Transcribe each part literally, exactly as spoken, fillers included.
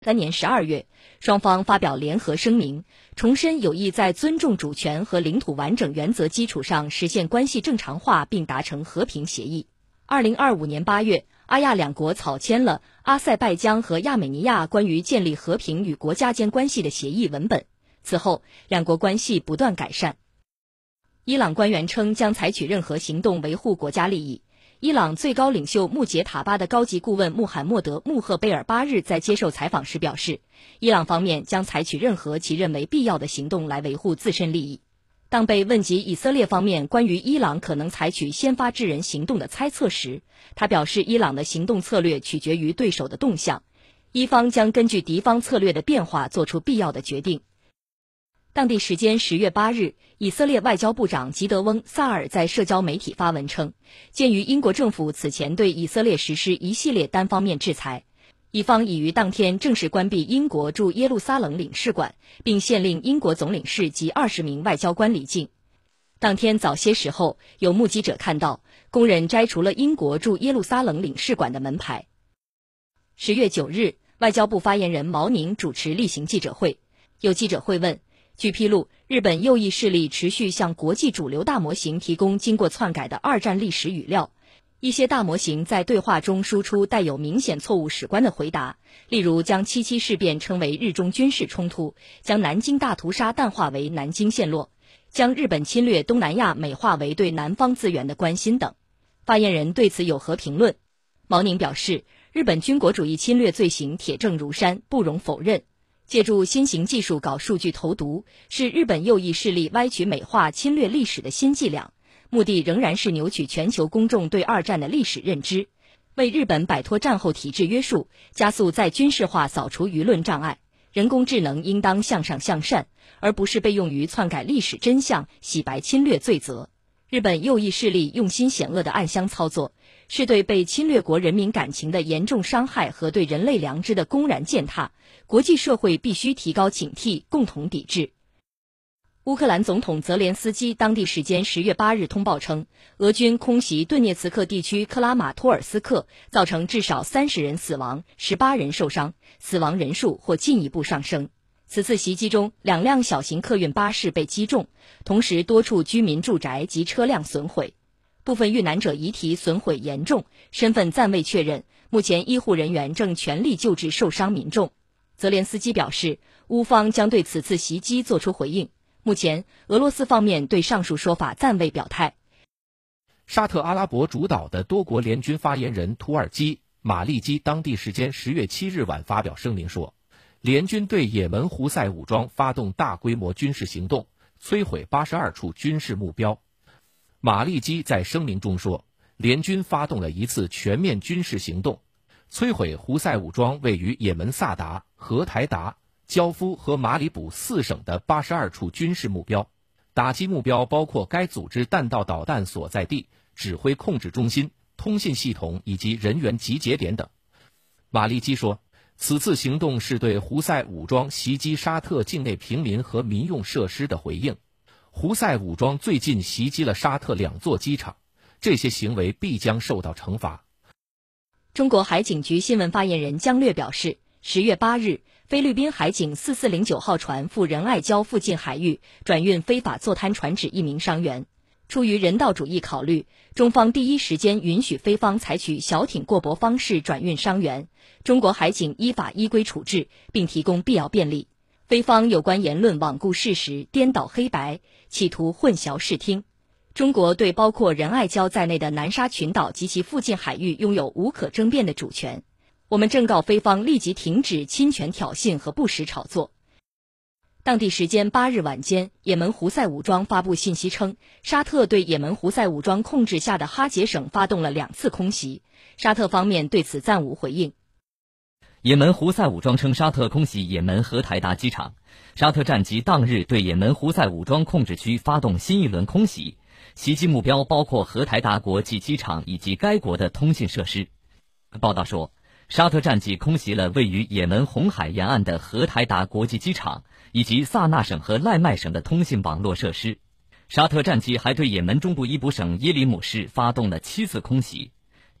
三年十二月，双方发表联合声明，重申有意在尊重主权和领土完整原则基础上实现关系正常化，并达成和平协议。二零二五年八月，阿亚两国草签了阿塞拜疆和亚美尼亚关于建立和平与国家间关系的协议文本。此后，两国关系不断改善。伊朗官员称将采取任何行动维护国家利益。伊朗最高领袖穆杰塔巴的高级顾问穆罕默德·穆赫贝尔八日在接受采访时表示，伊朗方面将采取任何其认为必要的行动来维护自身利益。当被问及以色列方面关于伊朗可能采取先发制人行动的猜测时，他表示伊朗的行动策略取决于对手的动向，伊方将根据敌方策略的变化做出必要的决定。当地时间十月八日，以色列外交部长吉德翁·萨尔在社交媒体发文称，鉴于英国政府此前对以色列实施一系列单方面制裁，以方已于当天正式关闭英国驻耶路撒冷领事馆，并限令英国总领事及二十名外交官离境。当天早些时候，有目击者看到工人摘除了英国驻耶路撒冷领事馆的门牌。十月九日，外交部发言人毛宁主持例行记者会，有记者会问，据披露，日本右翼势力持续向国际主流大模型提供经过篡改的二战历史语料，一些大模型在对话中输出带有明显错误史观的回答，例如将七七事变称为日中军事冲突，将南京大屠杀淡化为南京陷落，将日本侵略东南亚美化为对南方资源的关心等。发言人对此有何评论？毛宁表示，日本军国主义侵略罪行铁证如山，不容否认。借助新型技术搞数据投毒，是日本右翼势力歪曲美化侵略历史的新伎俩，目的仍然是扭曲全球公众对二战的历史认知，为日本摆脱战后体制约束，加速再军事化扫除舆论障碍。人工智能应当向上向善，而不是被用于篡改历史真相、洗白侵略罪责。日本右翼势力用心险恶的暗箱操作，是对被侵略国人民感情的严重伤害和对人类良知的公然践踏，国际社会必须提高警惕，共同抵制。乌克兰总统泽连斯基当地时间十月八日通报称，俄军空袭顿涅茨克地区克拉马托尔斯克，造成至少三十人死亡，十八人受伤，死亡人数或进一步上升。此次袭击中，两辆小型客运巴士被击中，同时多处居民住宅及车辆损毁，部分遇难者遗体损毁严重，身份暂未确认，目前医护人员正全力救治受伤民众。泽连斯基表示，乌方将对此次袭击作出回应。目前，俄罗斯方面对上述说法暂未表态。 沙特阿拉伯主导的多国联军发言人土耳其马利基当地时间十月七日晚发表声明说，联军对也门胡塞武装发动大规模军事行动，摧毁八十二处军事目标。马利基在声明中说，联军发动了一次全面军事行动，摧毁胡塞武装位于也门萨达、荷台达、焦夫和马里卜四省的八十二处军事目标，打击目标包括该组织弹道导弹所在地、指挥控制中心、通信系统以及人员集结点等。马利基说，此次行动是对胡塞武装袭击沙特境内平民和民用设施的回应。胡塞武装最近袭击了沙特两座机场，这些行为必将受到惩罚。 中国海警局新闻发言人姜略表示，十月八日，菲律宾海警四四零九号船赴仁爱礁附近海域转运非法坐滩船只一名伤员。出于人道主义考虑，中方第一时间允许菲方采取小艇过驳方式转运伤员，中国海警依法依规处置，并提供必要便利。菲方有关言论罔顾事实、颠倒黑白，企图混淆视听。中国对包括仁爱礁在内的南沙群岛及其附近海域拥有无可争辩的主权。我们正告菲方立即停止侵权挑衅和不实炒作。当地时间八日晚间，也门胡塞武装发布信息称，沙特对也门胡塞武装控制下的哈杰省发动了两次空袭，沙特方面对此暂无回应。 也门胡塞武装称沙特空袭也门荷台达机场，沙特战机当日对也门胡塞武装控制区发动新一轮空袭，袭击目标包括荷台达国际机场以及该国的通信设施。报道说，沙特战机空袭了位于也门红海沿岸的荷台达国际机场以及萨那省和赖麦省的通信网络设施。沙特战机还对也门中部伊卜省耶里姆市发动了七次空袭。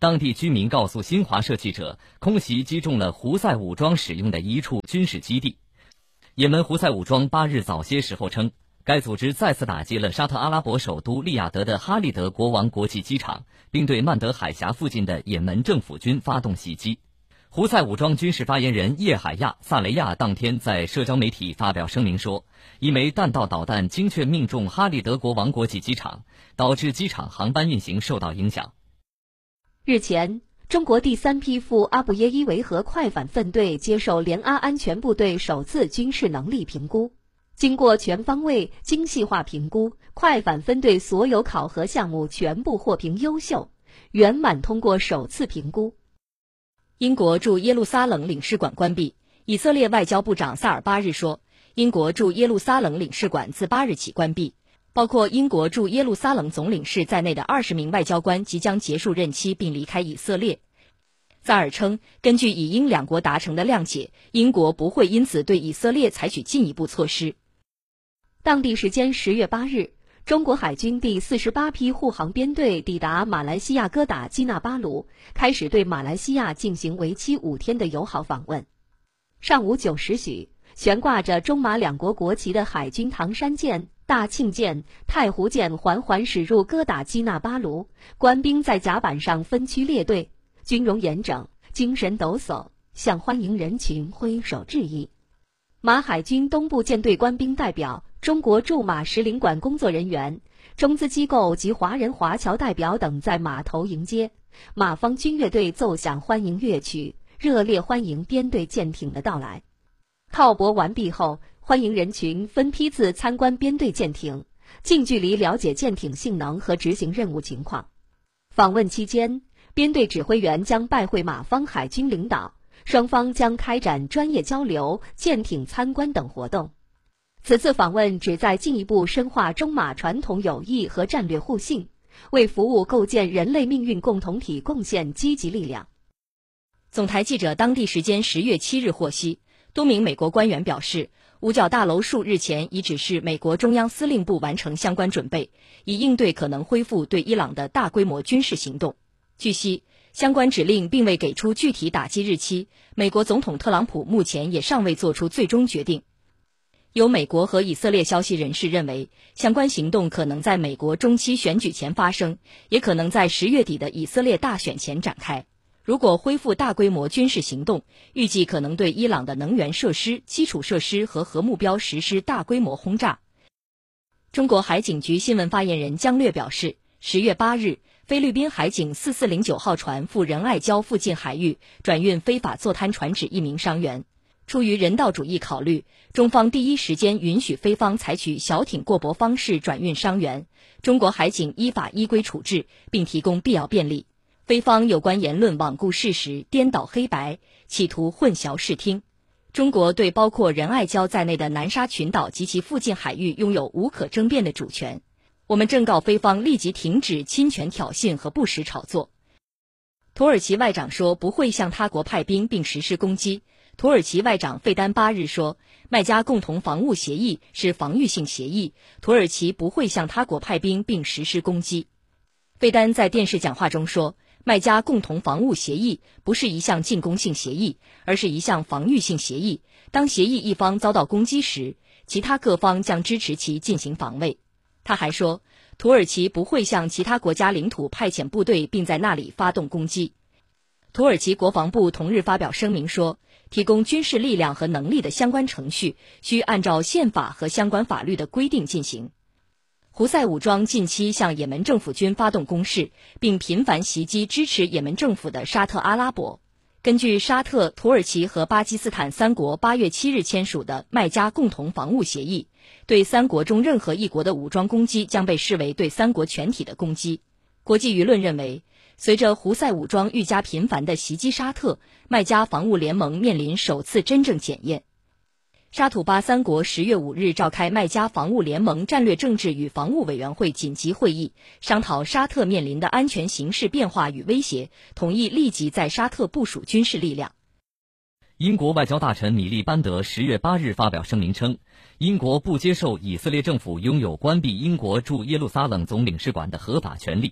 当地居民告诉新华社记者，空袭击中了胡塞武装使用的一处军事基地。也门胡塞武装八日早些时候称，该组织再次打击了沙特阿拉伯首都利雅得的哈利德国王国际机场，并对曼德海峡附近的也门政府军发动袭击。胡塞武装军事发言人叶海亚·萨雷亚当天在社交媒体发表声明说，一枚弹道导弹精确命中哈利德国王国际机场，导致机场航班运行受到影响。 日前，中国第三批赴阿布耶伊维和快反分队接受联阿安全部队首次军事能力评估。经过全方位、精细化评估，快反分队所有考核项目全部获评优秀，圆满通过首次评估。 英国驻耶路撒冷领事馆关闭。以色列外交部长萨尔巴日说，英国驻耶路撒冷领事馆自八日起关闭。包括英国驻耶路撒冷总领事在内的二十名外交官即将结束任期并离开以色列。萨尔称，根据以英两国达成的谅解，英国不会因此对以色列采取进一步措施。 当地时间十月八日，中国海军第四十八批护航编队抵达马来西亚哥打基纳巴鲁，开始对马来西亚进行为期五天的友好访问。上午九时许，悬挂着中马两国国旗的海军唐山舰、大庆舰、太湖舰缓缓驶入哥打基纳巴鲁，官兵在甲板上分区列队，军容严整，精神抖擞，向欢迎人群挥手致意。马海军东部舰队官兵代表、中国驻马使领馆工作人员、中资机构及华人华侨代表等在码头迎接，马方军乐队奏响欢迎乐曲，热烈欢迎编队舰艇的到来。靠泊完毕后，欢迎人群分批次参观编队舰艇，近距离了解舰艇性能和执行任务情况。访问期间，编队指挥员将拜会马方海军领导，双方将开展专业交流、舰艇参观等活动。此次访问旨在进一步深化中马传统友谊和战略互信，为服务构建人类命运共同体贡献积极力量。 总台记者当地时间十月七日获悉，多名美国官员表示，五角大楼数日前已指示美国中央司令部完成相关准备，以应对可能恢复对伊朗的大规模军事行动。据悉，相关指令并未给出具体打击日期，美国总统特朗普目前也尚未做出最终决定。有美国和以色列消息人士认为，相关行动可能在美国中期选举前发生，也可能在十月底的以色列大选前展开。如果恢复大规模军事行动，预计可能对伊朗的能源设施、基础设施和核目标实施大规模轰炸。中国海警局新闻发言人姜略表示，十月八日，菲律宾海警四四零九号船赴仁爱礁附近海域转运非法坐滩船只一名伤员。出于人道主义考虑，中方第一时间允许菲方采取小艇过驳方式转运伤员，中国海警依法依规处置，并提供必要便利。菲方有关言论罔顾事实、颠倒黑白，企图混淆视听。中国对包括仁爱礁在内的南沙群岛及其附近海域拥有无可争辩的主权。我们正告菲方立即停止侵权挑衅和不实炒作。土耳其外长说不会向他国派兵并实施攻击。土耳其外长费丹八日说，麦加共同防务协议是防御性协议，土耳其不会向他国派兵并实施攻击。费丹在电视讲话中说，麦加共同防务协议不是一项进攻性协议，而是一项防御性协议。当协议一方遭到攻击时，其他各方将支持其进行防卫。他还说，土耳其不会向其他国家领土派遣部队并在那里发动攻击。土耳其国防部同日发表声明说，提供军事力量和能力的相关程序需按照宪法和相关法律的规定进行。胡塞武装近期向也门政府军发动攻势，并频繁袭击支持也门政府的沙特阿拉伯。根据沙特、土耳其和巴基斯坦三国八月七日签署的麦加共同防务协议，对三国中任何一国的武装攻击将被视为对三国全体的攻击。国际舆论认为，随着胡塞武装愈加频繁地袭击沙特，麦加防务联盟面临首次真正检验。沙土巴三国十月五日召开麦加防务联盟战略政治与防务委员会紧急会议，商讨沙特面临的安全形势变化与威胁，同意立即在沙特部署军事力量。 英国外交大臣米利班德十月八日发表声明称，英国不接受以色列政府拥有关闭英国驻耶路撒冷总领事馆的合法权利，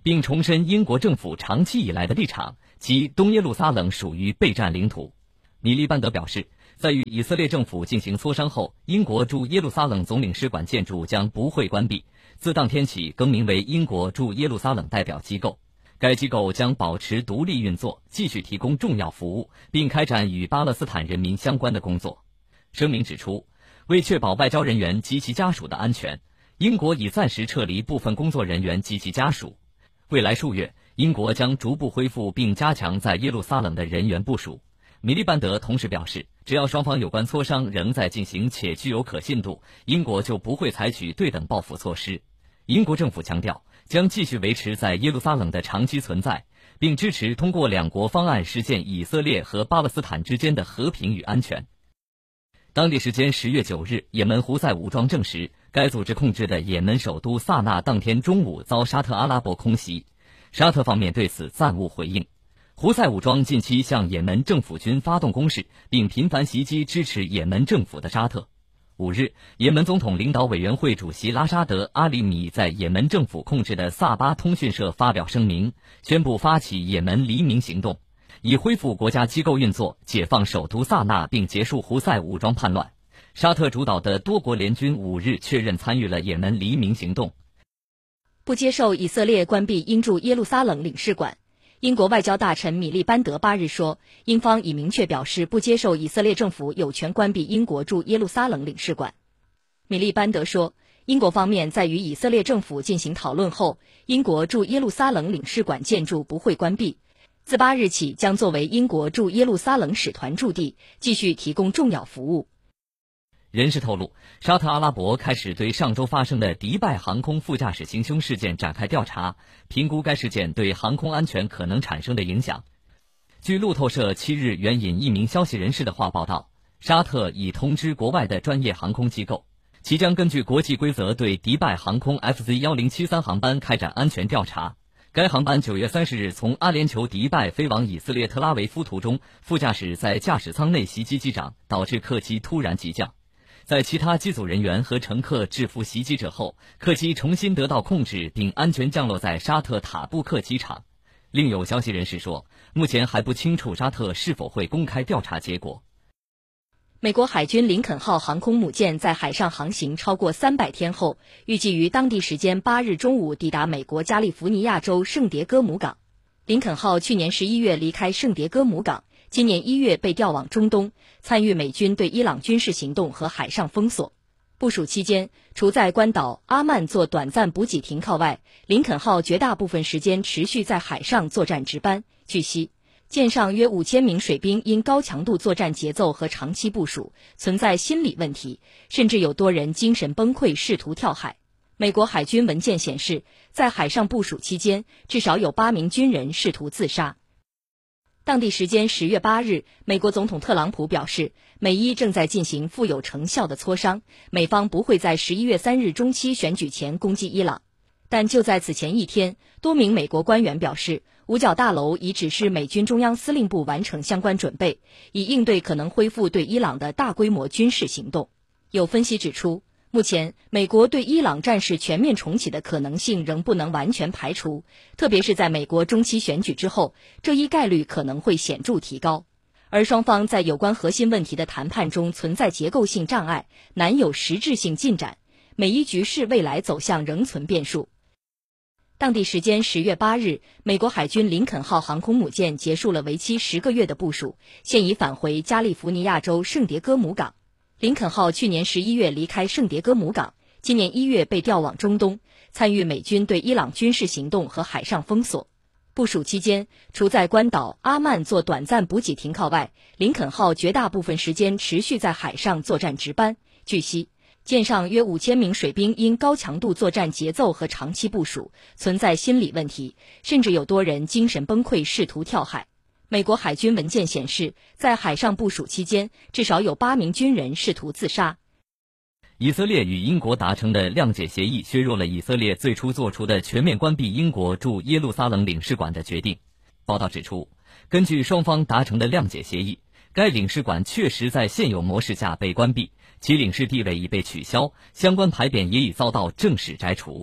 并重申英国政府长期以来的立场，即东耶路撒冷属于备战领土。米利班德表示，在与以色列政府进行磋商后，英国驻耶路撒冷总领事馆建筑将不会关闭，自当天起更名为英国驻耶路撒冷代表机构。该机构将保持独立运作，继续提供重要服务，并开展与巴勒斯坦人民相关的工作。声明指出，为确保外交人员及其家属的安全，英国已暂时撤离部分工作人员及其家属。未来数月，英国将逐步恢复并加强在耶路撒冷的人员部署。米利班德同时表示，只要双方有关磋商仍在进行且具有可信度，英国就不会采取对等报复措施。英国政府强调，将继续维持在耶路撒冷的长期存在，并支持通过两国方案实现以色列和巴勒斯坦之间的和平与安全。当地时间十月九日，也门胡塞武装证实，该组织控制的也门首都萨那当天中午遭沙特阿拉伯空袭，沙特方面对此暂无回应。胡塞武装近期向也门政府军发动攻势，并频繁袭击支持也门政府的沙特。五日，也门总统领导委员会主席拉沙德·阿里米在也门政府控制的萨巴通讯社发表声明，宣布发起也门黎明行动，以恢复国家机构运作，解放首都萨那，并结束胡塞武装叛乱。沙特主导的多国联军五日确认参与了也门黎明行动。 不接受以色列关闭英驻耶路撒冷领事馆。英国外交大臣米利班德八日说，英方已明确表示不接受以色列政府有权关闭英国驻耶路撒冷领事馆。米利班德说，英国方面在与以色列政府进行讨论后，英国驻耶路撒冷领事馆建筑不会关闭，自八日起将作为英国驻耶路撒冷使团驻地，继续提供重要服务。 人士透露，沙特阿拉伯开始对上周发生的迪拜航空副驾驶行凶事件展开调查，评估该事件对航空安全可能产生的影响。据路透社七日援引一名消息人士的话报道，沙特已通知国外的专业航空机构，其将根据国际规则对迪拜航空 F Z 一零七三航班开展安全调查。该航班九月三十日从阿联酋迪拜飞往以色列特拉维夫途中，副驾驶在驾驶舱内袭击机长，导致客机突然急降。在其他机组人员和乘客制服袭击者后，客机重新得到控制并安全降落在沙特塔布克机场。另有消息人士说，目前还不清楚沙特是否会公开调查结果。 美国海军林肯号航空母舰在海上航行超过三百天后，预计于当地时间八日中午抵达美国加利福尼亚州圣迭戈姆港。林肯号去年十一月离开圣迭戈姆港，今年一月被调往中东，参与美军对伊朗军事行动和海上封锁。部署期间，除在关岛阿曼做短暂补给停靠外，林肯号绝大部分时间持续在海上作战值班。据悉，舰上约五千名水兵因高强度作战节奏和长期部署，存在心理问题，甚至有多人精神崩溃，试图跳海。美国海军文件显示，在海上部署期间，至少有八名军人试图自杀。当地时间十月八日，美国总统特朗普表示，美伊正在进行富有成效的磋商，美方不会在十一月三日中期选举前攻击伊朗。但就在此前一天，多名美国官员表示，五角大楼已指示美军中央司令部完成相关准备，以应对可能恢复对伊朗的大规模军事行动。有分析指出，目前美国对伊朗战事全面重启的可能性仍不能完全排除，特别是在美国中期选举之后，这一概率可能会显著提高。而双方在有关核心问题的谈判中存在结构性障碍，难有实质性进展，美伊局势未来走向仍存变数。当地时间十月八日，美国海军林肯号航空母舰结束了为期十个月的部署，现已返回加利福尼亚州圣迭戈姆港。林肯号去年十一月离开圣迭戈姆港，今年一月被调往中东，参与美军对伊朗军事行动和海上封锁。部署期间，除在关岛阿曼做短暂补给停靠外，林肯号绝大部分时间持续在海上作战值班。据悉，舰上约五千名水兵因高强度作战节奏和长期部署，存在心理问题，甚至有多人精神崩溃，试图跳海。美国海军文件显示，在海上部署期间，至少有八名军人试图自杀。 以色列与英国达成的谅解协议削弱了以色列最初做出的全面关闭英国驻耶路撒冷领事馆的决定。报道指出，根据双方达成的谅解协议，该领事馆确实在现有模式下被关闭，其领事地位已被取消，相关牌匾也已遭到正式摘除。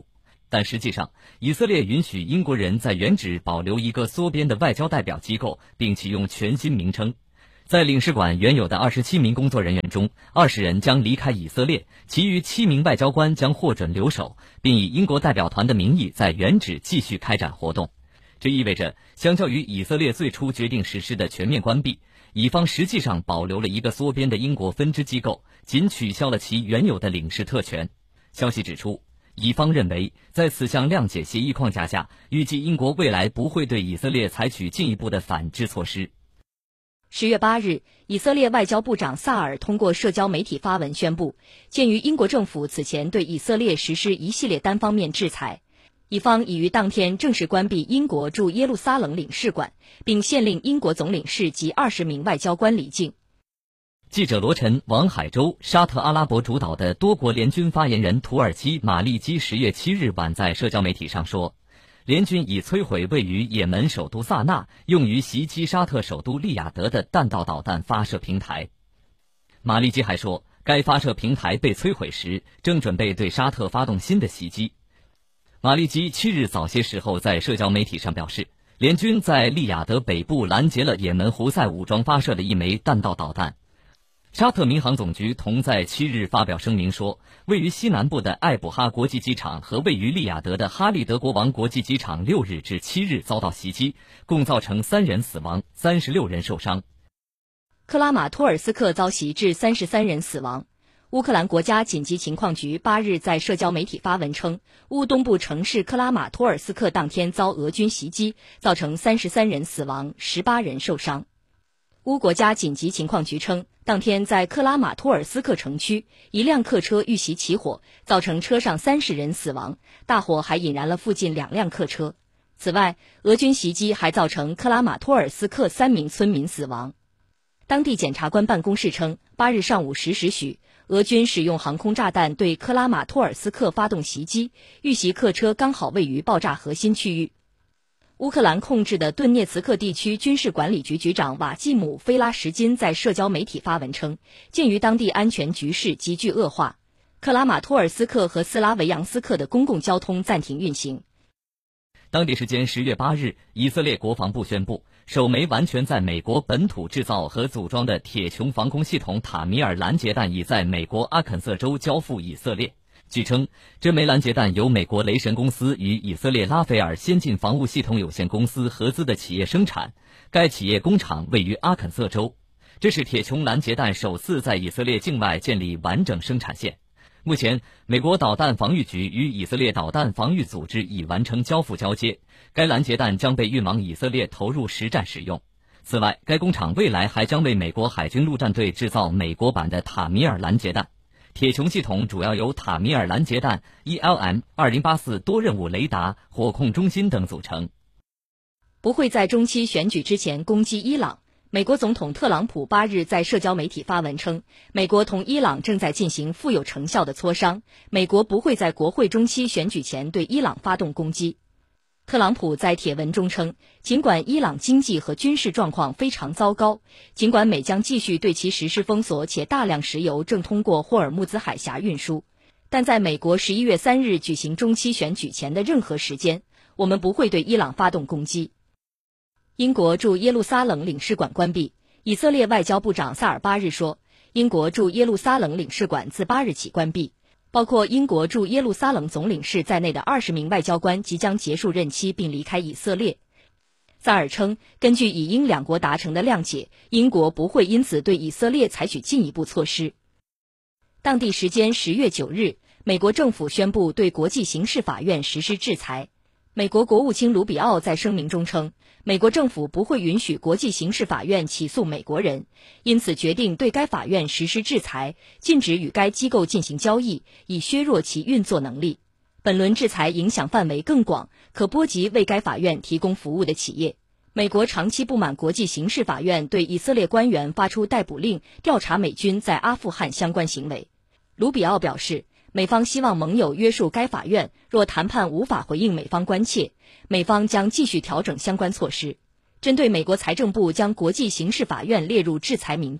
但实际上，以色列允许英国人在原址保留一个缩编的外交代表机构，并启用全新名称。在领事馆原有的二十七名工作人员中，二十人将离开以色列，其余七名外交官将获准留守，并以英国代表团的名义在原址继续开展活动。这意味着，相较于以色列最初决定实施的全面关闭，以方实际上保留了一个缩编的英国分支机构，仅取消了其原有的领事特权。消息指出，以方认为，在此项谅解协议框架下，预计英国未来不会对以色列采取进一步的反制措施。 十月八日，以色列外交部长萨尔通过社交媒体发文宣布，鉴于英国政府此前对以色列实施一系列单方面制裁，以方已于当天正式关闭英国驻耶路撒冷领事馆，并限令英国总领事及二十名外交官离境。 记者罗晨、王海洲，沙特阿拉伯主导的多国联军发言人土耳其马利基十月七日晚在社交媒体上说，联军已摧毁位于也门首都萨那用于袭击沙特首都利雅得的弹道导弹发射平台。马利基还说，该发射平台被摧毁时，正准备对沙特发动新的袭击。马利基七日早些时候在社交媒体上表示，联军在利雅得北部拦截了也门胡塞武装发射的一枚弹道导弹。沙特民航总局同在七日发表声明说，位于西南部的艾卜哈国际机场和位于利雅得的哈利德国王国际机场六日至七日遭到袭击，共造成三人死亡，三十六人受伤。 克拉马托尔斯克遭袭致三十三人死亡。乌克兰国家紧急情况局八日在社交媒体发文称，乌东部城市克拉马托尔斯克当天遭俄军袭击，造成三十三人死亡，十八人受伤。乌国家紧急情况局称，当天在克拉马托尔斯克城区，一辆客车遇袭起火，造成车上三十人死亡，大火还引燃了附近两辆客车。此外，俄军袭击还造成克拉马托尔斯克三名村民死亡。当地检察官办公室称，八日上午十时许，俄军使用航空炸弹对克拉马托尔斯克发动袭击，遇袭客车刚好位于爆炸核心区域。乌克兰控制的顿涅茨克地区军事管理局局长瓦季姆·菲拉什金在社交媒体发文称，鉴于当地安全局势急剧恶化，克拉马托尔斯克和斯拉维扬斯克的公共交通暂停运行。 当地时间十月八日，以色列国防部宣布，首枚完全在美国本土制造和组装的铁穹防空系统塔米尔拦截弹已在美国阿肯色州交付以色列。据称，这枚拦截弹由美国雷神公司与以色列拉斐尔先进防务系统有限公司合资的企业生产，该企业工厂位于阿肯色州。这是铁穹拦截弹首次在以色列境外建立完整生产线。目前，美国导弹防御局与以色列导弹防御组织已完成交付交接，该拦截弹将被运往以色列投入实战使用。此外，该工厂未来还将为美国海军陆战队制造美国版的塔米尔拦截弹。铁穹系统主要由塔米尔拦截弹、E L M 二零八四多任务雷达、火控中心等组成。 不会在中期选举之前攻击伊朗。美国总统特朗普八日在社交媒体发文称，美国同伊朗正在进行富有成效的磋商，美国不会在国会中期选举前对伊朗发动攻击。特朗普在帖文中称，尽管伊朗经济和军事状况非常糟糕，尽管美将继续对其实施封锁，且大量石油正通过霍尔木兹海峡运输，但在美国十一月三日举行中期选举前的任何时间，我们不会对伊朗发动攻击。英国驻耶路撒冷领事馆关闭。以色列外交部长萨尔八日说，英国驻耶路撒冷领事馆自八日起关闭。包括英国驻耶路撒冷总领事在内的二十名外交官即将结束任期并离开以色列。萨尔称，根据以英两国达成的谅解，英国不会因此对以色列采取进一步措施。当地时间十月九日，美国政府宣布对国际刑事法院实施制裁。美国国务卿卢比奥在声明中称，美国政府不会允许国际刑事法院起诉美国人，因此决定对该法院实施制裁，禁止与该机构进行交易，以削弱其运作能力。本轮制裁影响范围更广，可波及为该法院提供服务的企业。美国长期不满国际刑事法院对以色列官员发出逮捕令，调查美军在阿富汗相关行为。卢比奥表示，美方希望盟友约束该法院，若谈判无法回应美方关切，美方将继续调整相关措施。针对美国财政部将国际刑事法院列入制裁名单，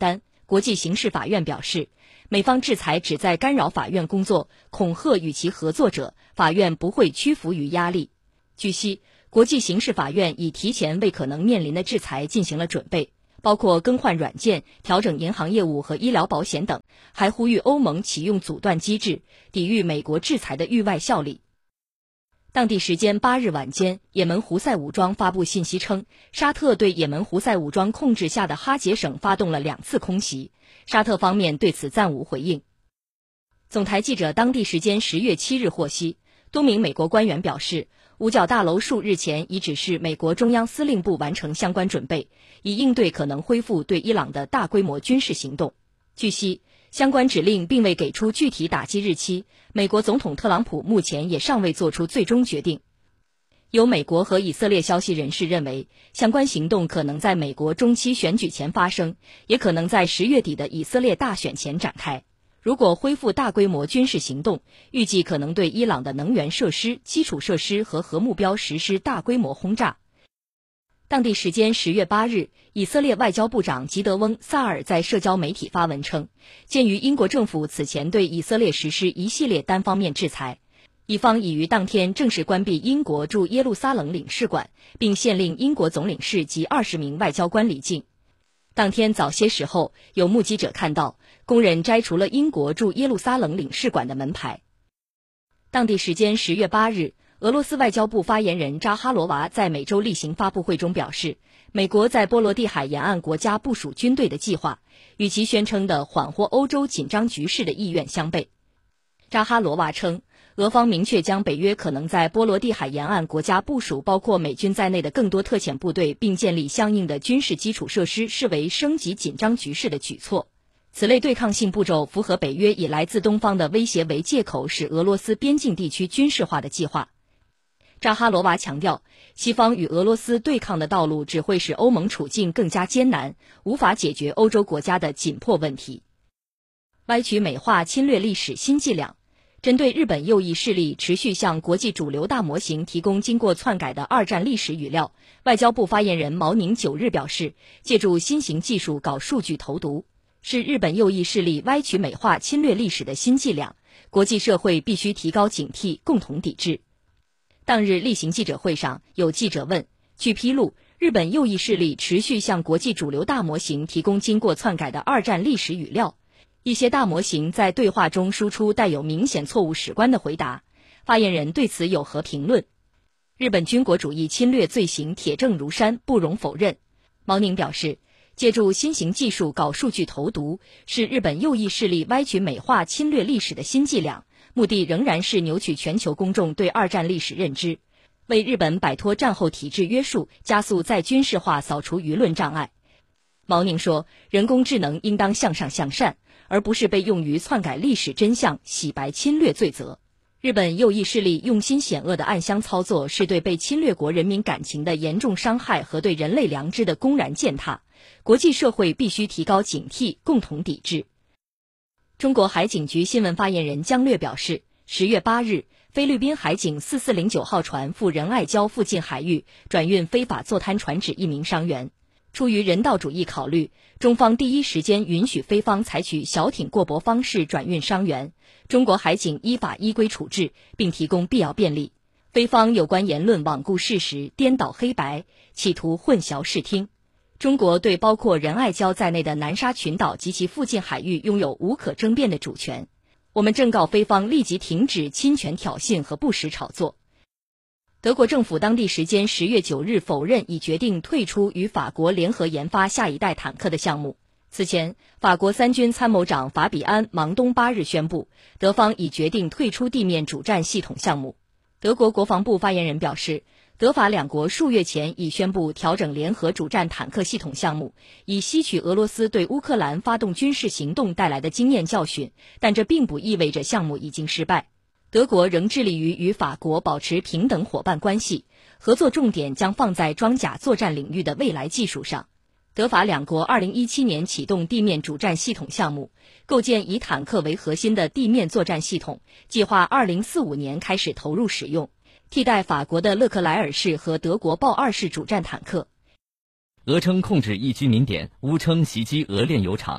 国际刑事法院表示，美方制裁旨在干扰法院工作，恐吓与其合作者，法院不会屈服于压力。据悉，国际刑事法院已提前为可能面临的制裁进行了准备，包括更换软件、调整银行业务和医疗保险等，还呼吁欧盟启用阻断机制，抵御美国制裁的域外效力。当地时间八日晚间，也门胡塞武装发布信息称，沙特对也门胡塞武装控制下的哈杰省发动了两次空袭，沙特方面对此暂无回应。总台记者当地时间十月七日获悉，多名美国官员表示，五角大楼数日前已指示美国中央司令部完成相关准备，以应对可能恢复对伊朗的大规模军事行动。据悉，相关指令并未给出具体打击日期，美国总统特朗普目前也尚未做出最终决定。有美国和以色列消息人士认为，相关行动可能在美国中期选举前发生，也可能在十月底的以色列大选前展开。如果恢复大规模军事行动，预计可能对伊朗的能源设施、基础设施和核目标实施大规模轰炸。当地时间十月八日，以色列外交部长吉德翁·萨尔在社交媒体发文称，鉴于英国政府此前对以色列实施一系列单方面制裁，以方已于当天正式关闭英国驻耶路撒冷领事馆，并限令英国总领事及二十名外交官离境。当天早些时候，有目击者看到工人摘除了英国驻耶路撒冷领事馆的门牌。当地时间十月八日，俄罗斯外交部发言人扎哈罗娃在美洲例行发布会中表示，美国在波罗的海沿岸国家部署军队的计划，与其宣称的缓和欧洲紧张局势的意愿相悖。扎哈罗娃称，俄方明确将北约可能在波罗的海沿岸国家部署包括美军在内的更多特遣部队，并建立相应的军事基础设施，视为升级紧张局势的举措。此类对抗性步骤符合北约以来自东方的威胁为借口使俄罗斯边境地区军事化的计划。扎哈罗娃强调，西方与俄罗斯对抗的道路只会使欧盟处境更加艰难，无法解决欧洲国家的紧迫问题。歪曲美化侵略历史新伎俩。针对日本右翼势力持续向国际主流大模型提供经过篡改的二战历史语料，外交部发言人毛宁九日表示，借助新型技术搞数据投毒，是日本右翼势力歪曲美化侵略历史的新伎俩，国际社会必须提高警惕，共同抵制。当日例行记者会上，有记者问，据披露，日本右翼势力持续向国际主流大模型提供经过篡改的二战历史语料，一些大模型在对话中输出带有明显错误史观的回答，发言人对此有何评论？日本军国主义侵略罪行铁证如山，不容否认。毛宁表示，借助新型技术搞数据投毒，是日本右翼势力歪曲美化侵略历史的新伎俩，目的仍然是扭曲全球公众对二战历史认知，为日本摆脱战后体制约束，加速再军事化，扫除舆论障碍。毛宁说，人工智能应当向上向善，而不是被用于篡改历史真相、洗白侵略罪责。日本右翼势力用心险恶的暗箱操作，是对被侵略国人民感情的严重伤害和对人类良知的公然践踏。国际社会必须提高警惕，共同抵制。中国海警局新闻发言人姜略表示，十月八日，菲律宾海警四四零九号船赴仁爱礁附近海域转运非法坐滩船只一名伤员。出于人道主义考虑，中方第一时间允许菲方采取小艇过泊方式转运伤员，中国海警依法依规处置，并提供必要便利。菲方有关言论罔顾事实、颠倒黑白，企图混淆视听。中国对包括仁爱礁在内的南沙群岛及其附近海域拥有无可争辩的主权。我们正告菲方立即停止侵权挑衅和不实炒作。德国政府当地时间十月九日否认已决定退出与法国联合研发下一代坦克的项目。此前，法国三军参谋长法比安·芒东八日宣布，德方已决定退出地面主战系统项目。德国国防部发言人表示，德法两国数月前已宣布调整联合主战坦克系统项目，以吸取俄罗斯对乌克兰发动军事行动带来的经验教训，但这并不意味着项目已经失败。德国仍致力于与法国保持平等伙伴关系，合作重点将放在装甲作战领域的未来技术上。德法两国二零一七年启动地面主战系统项目，构建以坦克为核心的地面作战系统，计划二零四五年开始投入使用，替代法国的勒克莱尔式和德国豹二式主战坦克。 俄称控制一居民点，乌称袭击俄炼油厂。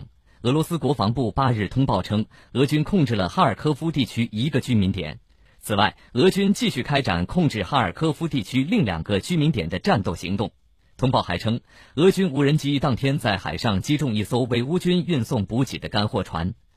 俄罗斯国防部八日通报称，俄军控制了哈尔科夫地区一个居民点。此外，俄军继续开展控制哈尔科夫地区另两个居民点的战斗行动。通报还称，俄军无人机当天在海上击中一艘为乌军运送补给的干货船。